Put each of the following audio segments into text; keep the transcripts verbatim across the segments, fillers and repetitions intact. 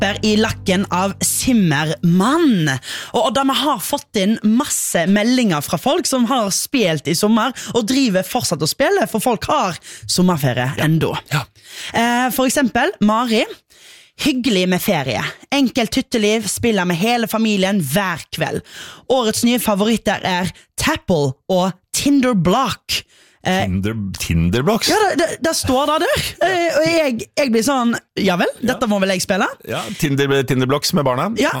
dropper i lakken av Simmermann. Og da vi har fått inn masse meldinger fra folk som har spilt i sommer, og driver fortsatt å spille, for folk har sommerferie ja. enda. Ja. Eh, for eksempel, Mari. Hyggelig med ferie. Enkelt hytteliv, spiller med hele familien hver kveld. Årets nye favoritter er Tapple og Tinderblock. Eh, Tinder, Tinderblocks? Ja, det, det, det står det der. Eh, og jeg, jeg blir sånn, ja vel, dette må vel jeg spille? Ja, Tinder, Tinderblocks med barna. Ja.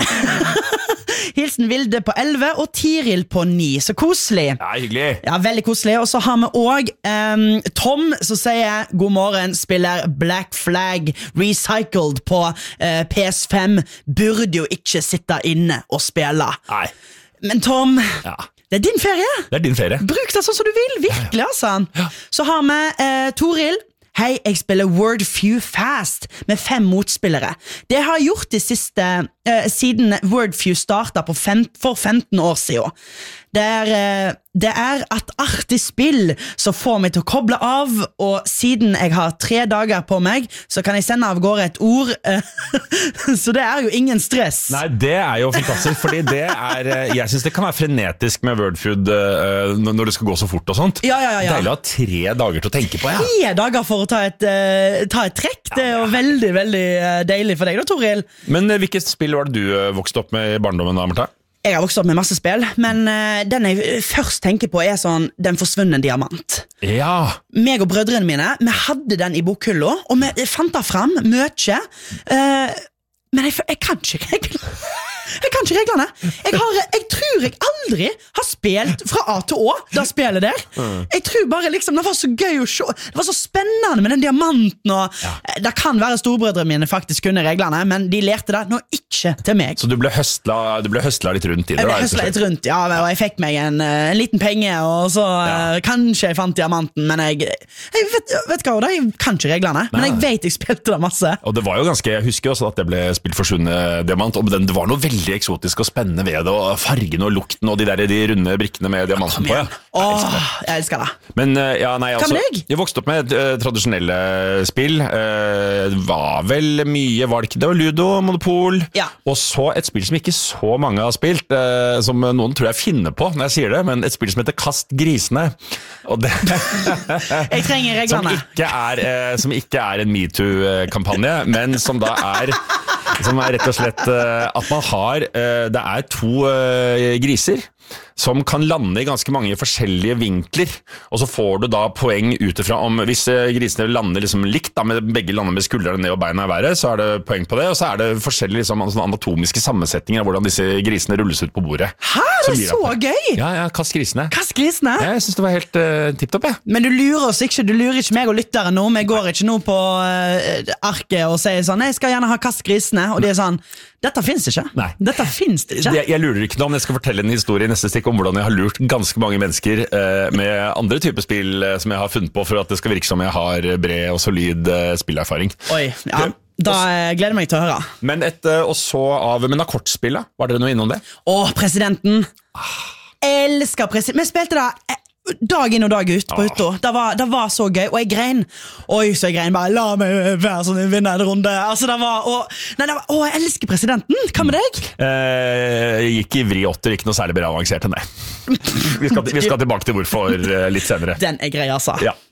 Hilsen Vilde på elleve og Tiril på ni. Så koselig. Ja, hyggelig. Ja, veldig koselig. Og så har vi også um, Tom som sier god morgen, spiller Black Flag Recycled på uh, P S fem. Burde jo ikke sitte inne og spille. Nei. Men Tom, ja. det er din ferie. Det er din ferie. Bruk det sånn som du vil, virkelig, altså. Ja. Så har vi uh, Toril. Hei, jeg spiller Word Few Fast med fem motspillere. Det har jeg gjort de siste, uh, siden Word Few startet på fem, for femten år siden. Det er, uh, det er et artig spill som får meg til å koble av, og siden jeg har tre dager på meg, så kan jeg sende av gårde et ord. Uh, så det er jo ingen stress. Nei, det er jo fantastisk, fordi det er, jeg synes det kan være frenetisk med Wordfeud uh, når det skal gå så fort og sånt. Ja, ja, ja, ja. Deilig å ha tre dager til å tenke på, ja. Tre dager for å ta et, uh, ta et trekk. Det er jo ja, ja. veldig, veldig uh, deilig for deg da, Toril. Men uh, hvilket spill var det du uh, vokste opp med i barndommen da, Martha? Jeg har vokst opp med masse spill, men uh, den jeg først tenker på er sånn Den forsvunne diamant. Ja. Meg og brødrene mine, vi hadde den i bokhylla, og vi fant den fram, møtje. Uh, men jeg, jeg kan ikke reglene. Jeg kan ikke reglene. Jeg, har, jeg tror jeg aldri har spilt fra A til Å, da spillet der. Jeg tror bare liksom, det var så gøy å se. Det var så spennende med den diamanten. Og, ja. Det kan være storbrødrene mine faktisk kunne reglene, men de lærte det nå ikke til meg. Så du ble høstla, du ble høstla litt rundt i det? Jeg ble høstla litt rundt, ja, og jeg fikk meg en, en liten penge, og så ja. kanskje jeg fant diamanten, men jeg, jeg vet, vet hva, jeg kan ikke reglene, men jeg vet jeg spilte det masse. Og det var jo ganske, jeg husker også at det ble spilt forsvunnet diamant, og det var noe veldig eksotisk og spennende ved det, og fargen og lukten og de der de runde brikkene med diamanten på. Ja. Jeg elsker det. Åh, jeg elsker det. Men ja, nei, altså, Hva med deg? Jeg vokste opp med uh, tradisjonelle spill. Uh, var vel mye, var det ikke? Det var Ludo, Monopol, ja. og så et spill som ikke så mange har spilt, uh, som noen tror jeg finner på når jeg sier det, men et spill som heter Kast grisene. Og det jeg trenger reglene. Som ikke er, uh, som ikke er en MeToo-kampanje, men som da er som er rett og slett uh, at man har uh, det er to uh, griser som kan lande i ganske mange forskjellige vinkler, og så får du da poeng utifra om hvis grisene lander liksom likt, da, med begge lander med skuldrene ned og beina i været, så er det poeng på det, og så er det forskjellige liksom, anatomiske sammensetninger av hvordan disse grisene rulles ut på bordet. Hæ, det er så gøy! Ja, ja, kast grisene. Kast grisene? Ja, jeg synes det var helt uh, tipptopp, ja. Men du lurer oss ikke, du lurer ikke meg og lytteren nå, vi går ikke nå på uh, arket og sier sånn, jeg skal gjerne ha kast grisene, og de er sånn, dette finnes ikke. Nei. Dette finnes det ikke. Jeg, jeg lurer ikke nå om jeg skal fortelle en historie i neste stikk om hvordan jeg har lurt ganske mange mennesker eh, med andre typer spill eh, som jeg har funnet på for at det skal virke som jeg har bred og solid eh, spillerfaring. Oi, ja. Da gleder jeg meg til å høre. Men et, eh, og så av, men av kortspillet, var dere noe innom det? Åh, presidenten. Ah. Elsker presidenten. Vi spilte da dag inn og dag ut på hytta. Det var, det var så gøy, og jeg grein. Oi, så jeg grein bare, la meg være sånn, vinne en runde. Altså, det var, å, nei, det var, å, jeg elsker presidenten. Hva med deg? Eh, jeg gikk i vri åtter, ikke noe særlig bra avansert enn det. Vi skal, vi skal tilbake til hvorfor litt senere. Den er grei, altså. Ja.